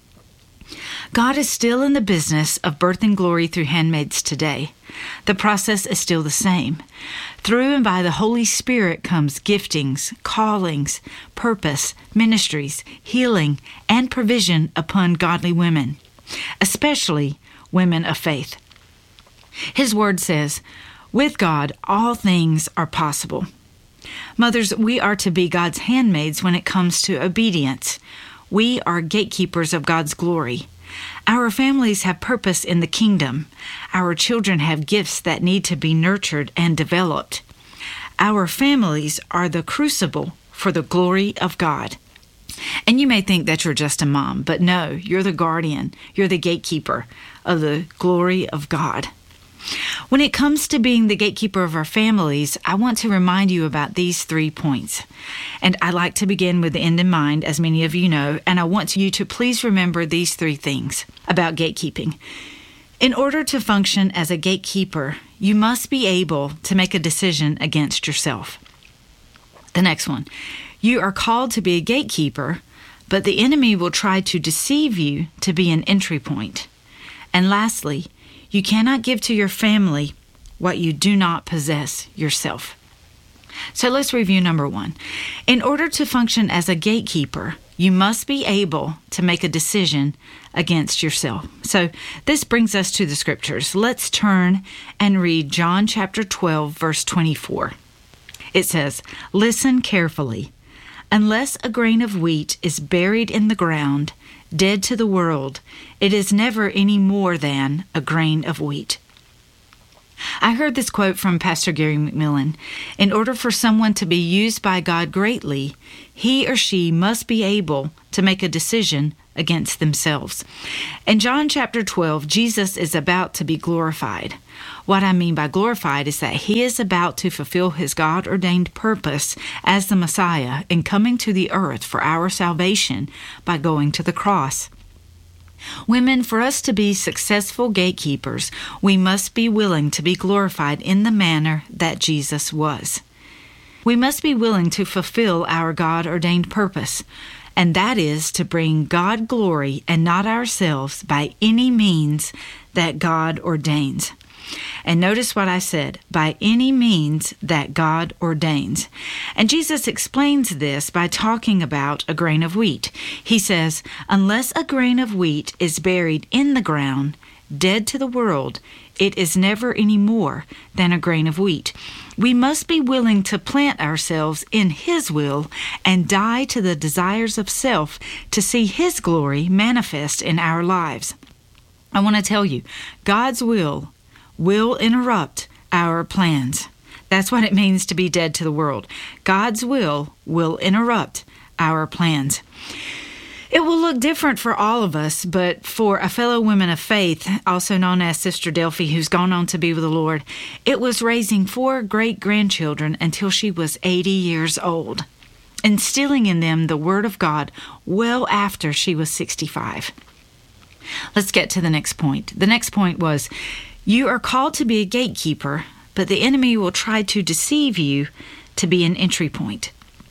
God is still in the business of birthing glory through handmaids today. The process is still the same. Through and by the Holy Spirit comes giftings, callings, purpose, ministries, healing, and provision upon godly women, especially women of faith. His word says, "With God, all things are possible." Mothers, we are to be God's handmaids when it comes to obedience. We are gatekeepers of God's glory. Our families have purpose in the kingdom. Our children have gifts that need to be nurtured and developed. Our families are the crucible for the glory of God. And you may think that you're just a mom, but no, you're the guardian. You're the gatekeeper of the glory of God. When it comes to being the gatekeeper of our families, I want to remind you about these three points. And I like to begin with the end in mind, as many of you know, and I want you to please remember these three things about gatekeeping. In order to function as a gatekeeper, you must be able to make a decision against yourself. The next one. You are called to be a gatekeeper, but the enemy will try to deceive you to be an entry point. And lastly, you cannot give to your family what you do not possess yourself. So let's review number one. In order to function as a gatekeeper, you must be able to make a decision against yourself. So this brings us to the scriptures. Let's turn and read John chapter twelve, verse twenty-four. It says, "Listen carefully. Unless a grain of wheat is buried in the ground, dead to the world, it is never any more than a grain of wheat." I heard this quote from Pastor Gary McMillan. In order for someone to be used by God greatly, he or she must be able to make a decision against themselves. In John chapter twelve, Jesus is about to be glorified. What I mean by glorified is that he is about to fulfill his God-ordained purpose as the Messiah in coming to the earth for our salvation by going to the cross. Women, for us to be successful gatekeepers, we must be willing to be glorified in the manner that Jesus was. We must be willing to fulfill our God-ordained purpose, and that is to bring God glory and not ourselves by any means that God ordains. And notice what I said, by any means that God ordains. And Jesus explains this by talking about a grain of wheat. He says, unless a grain of wheat is buried in the ground, dead to the world, it is never any more than a grain of wheat. We must be willing to plant ourselves in His will and die to the desires of self to see His glory manifest in our lives. I want to tell you, God's will will interrupt our plans. That's what it means to be dead to the world. God's will will interrupt our plans. It will look different for all of us, but for a fellow woman of faith, also known as Sister Delphi, who's gone on to be with the Lord, it was raising four great-grandchildren until she was eighty years old, instilling in them the Word of God well after she was sixty-five. Let's get to the next point. The next point was, you are called to be a gatekeeper, but the enemy will try to deceive you to be an entry point.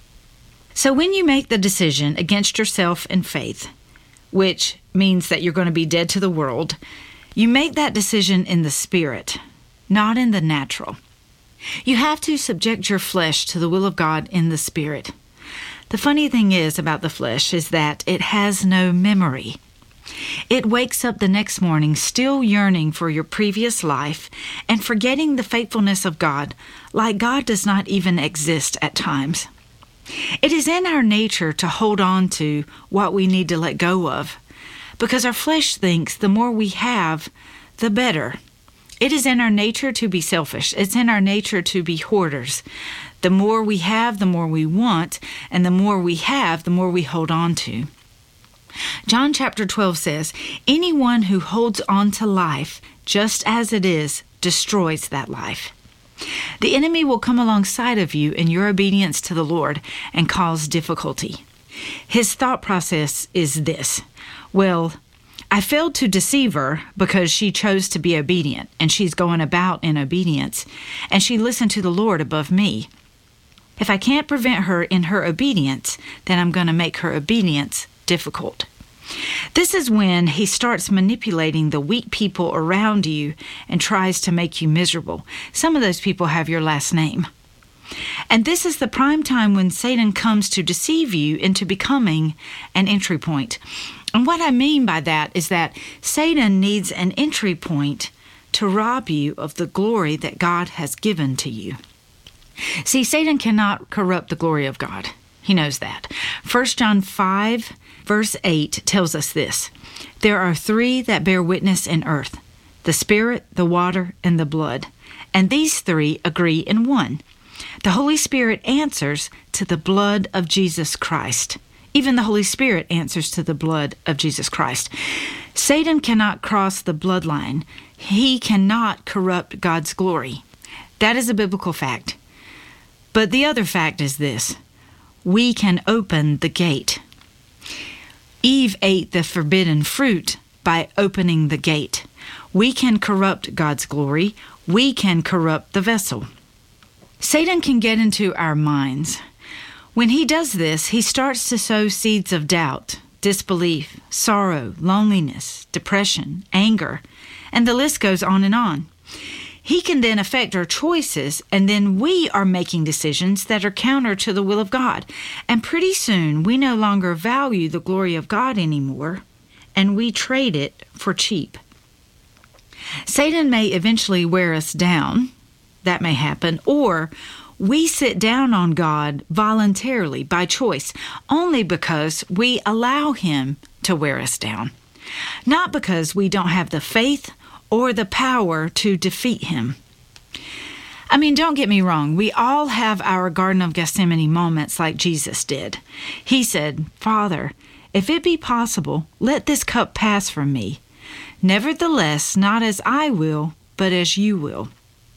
So when you make the decision against yourself and faith, which means that you're going to be dead to the world, you make that decision in the spirit, not in the natural. You have to subject your flesh to the will of God in the spirit. The funny thing is about the flesh is that it has no memory. It wakes up the next morning still yearning for your previous life and forgetting the faithfulness of God, like God does not even exist at times. It is in our nature to hold on to what we need to let go of, because our flesh thinks the more we have, the better. It is in our nature to be selfish. It's in our nature to be hoarders. The more we have, the more we want, and the more we have, the more we hold on to. John chapter twelve says, anyone who holds on to life just as it is destroys that life. The enemy will come alongside of you in your obedience to the Lord and cause difficulty. His thought process is this: well, I failed to deceive her because she chose to be obedient, and she's going about in obedience, and she listened to the Lord above me. If I can't prevent her in her obedience, then I'm going to make her obedience difficult. This is when he starts manipulating the weak people around you and tries to make you miserable. Some of those people have your last name. And this is the prime time when Satan comes to deceive you into becoming an entry point. And what I mean by that is that Satan needs an entry point to rob you of the glory that God has given to you. See, Satan cannot corrupt the glory of God. He knows that. First John five, verse eight tells us this: there are three that bear witness in earth, the Spirit, the water, and the blood. And these three agree in one. The Holy Spirit answers to the blood of Jesus Christ. Even the Holy Spirit answers to the blood of Jesus Christ. Satan cannot cross the bloodline. He cannot corrupt God's glory. That is a biblical fact. But the other fact is this: we can open the gate. Eve ate the forbidden fruit by opening the gate. We can corrupt God's glory. We can corrupt the vessel. Satan can get into our minds, When he does this, he starts to sow seeds of doubt, disbelief, sorrow, loneliness, depression, anger, and the list goes on and on. He can then affect our choices, and then we are making decisions that are counter to the will of God. And pretty soon, we no longer value the glory of God anymore, and we trade it for cheap. Satan may eventually wear us down. That may happen. Or we sit down on God voluntarily by choice, only because we allow him to wear us down. Not because we don't have the faith or the power to defeat him. I mean, don't get me wrong. We all have our Garden of Gethsemane moments like Jesus did. He said, "Father, if it be possible, let this cup pass from me. Nevertheless, not as I will, but as you will."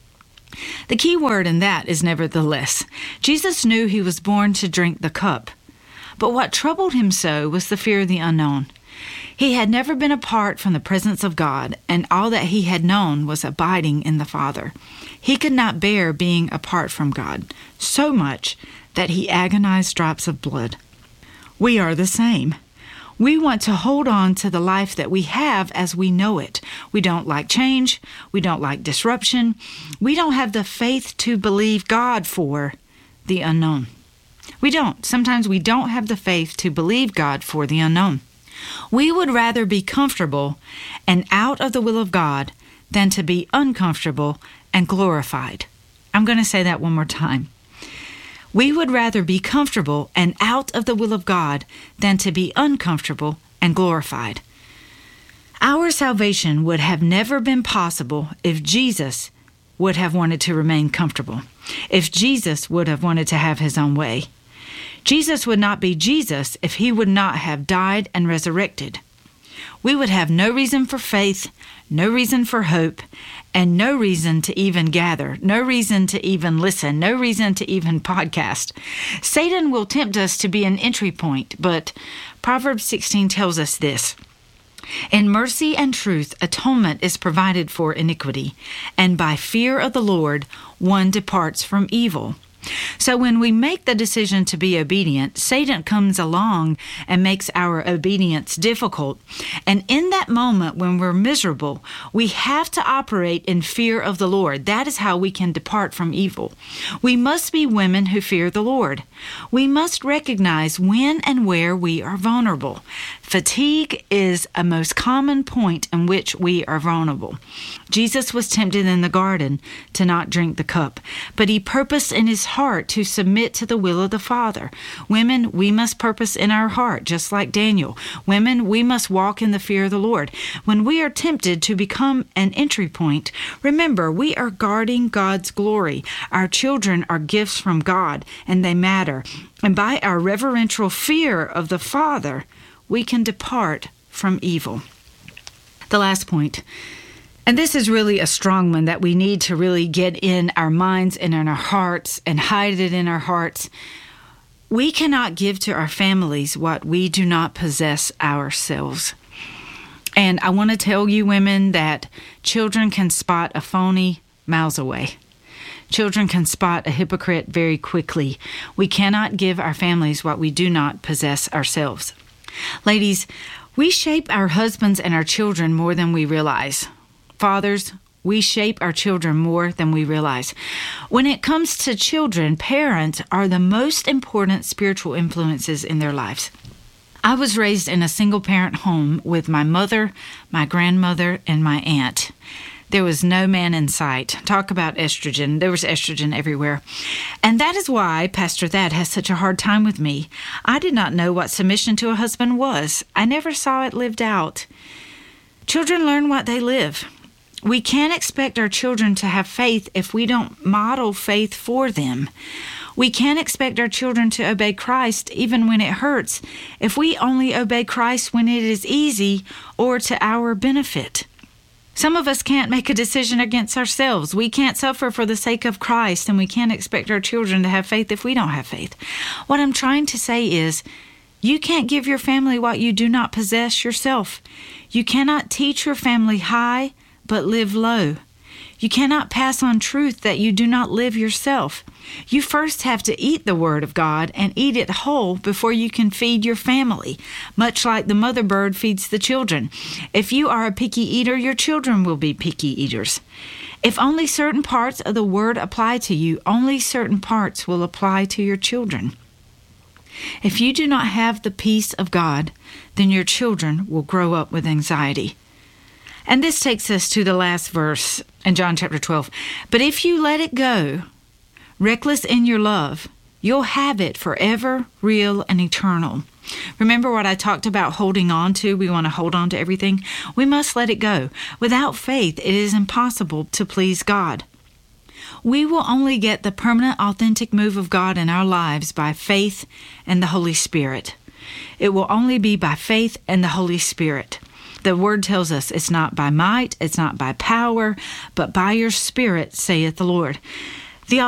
The key word in that is nevertheless. Jesus knew he was born to drink the cup. But what troubled him so was the fear of the unknown. He had never been apart from the presence of God, and all that he had known was abiding in the Father. He could not bear being apart from God, so much that he agonized drops of blood. We are the same. We want to hold on to the life that we have as we know it. We don't like change. We don't like disruption. We don't have the faith to believe God for the unknown. We don't. Sometimes we don't have the faith to believe God for the unknown. We would rather be comfortable and out of the will of God than to be uncomfortable and glorified. I'm going to say that one more time. We would rather be comfortable and out of the will of God than to be uncomfortable and glorified. Our salvation would have never been possible if Jesus would have wanted to remain comfortable, if Jesus would have wanted to have his own way. Jesus would not be Jesus if he would not have died and resurrected. We would have no reason for faith, no reason for hope, and no reason to even gather, no reason to even listen, no reason to even podcast. Satan will tempt us to be an entry point, but Proverbs sixteen tells us this: "In mercy and truth, atonement is provided for iniquity, and by fear of the Lord, one departs from evil." So when we make the decision to be obedient, Satan comes along and makes our obedience difficult. And in that moment when we're miserable, we have to operate in fear of the Lord. That is how we can depart from evil. We must be women who fear the Lord. We must recognize when and where we are vulnerable. Fatigue is a most common point in which we are vulnerable. Jesus was tempted in the garden to not drink the cup, but he purposed in his heart to submit to the will of the Father. Women, we must purpose in our heart, just like Daniel. Women, we must walk in the fear of the Lord. When we are tempted to become an entry point, remember, we are guarding God's glory. Our children are gifts from God, and they matter. And by our reverential fear of the Father, we can depart from evil. The last point, and this is really a strong one that we need to really get in our minds and in our hearts and hide it in our hearts. We cannot give to our families what we do not possess ourselves. And I want to tell you women that children can spot a phony miles away. Children can spot a hypocrite very quickly. We cannot give our families what we do not possess ourselves. Ladies, we shape our husbands and our children more than we realize. Fathers, we shape our children more than we realize. When it comes to children, parents are the most important spiritual influences in their lives. I was raised in a single-parent home with my mother, my grandmother, and my aunt. There was no man in sight. Talk about estrogen. There was estrogen everywhere. And that is why Pastor Thad has such a hard time with me. I did not know what submission to a husband was. I never saw it lived out. Children learn what they live. We can't expect our children to have faith if we don't model faith for them. We can't expect our children to obey Christ even when it hurts if we only obey Christ when it is easy or to our benefit. Some of us can't make a decision against ourselves. We can't suffer for the sake of Christ, and we can't expect our children to have faith if we don't have faith. What I'm trying to say is, you can't give your family what you do not possess yourself. You cannot teach your family high, but live low. You cannot pass on truth that you do not live yourself. You first have to eat the Word of God and eat it whole before you can feed your family, much like the mother bird feeds the children. If you are a picky eater, your children will be picky eaters. If only certain parts of the Word apply to you, only certain parts will apply to your children. If you do not have the peace of God, then your children will grow up with anxiety. And this takes us to the last verse in John chapter twelve. But if you let it go, reckless in your love, you'll have it forever, real, and eternal. Remember what I talked about holding on to? We want to hold on to everything. We must let it go. Without faith, it is impossible to please God. We will only get the permanent, authentic move of God in our lives by faith and the Holy Spirit. It will only be by faith and the Holy Spirit. The Word tells us it's not by might, it's not by power, but by your Spirit, saith the Lord.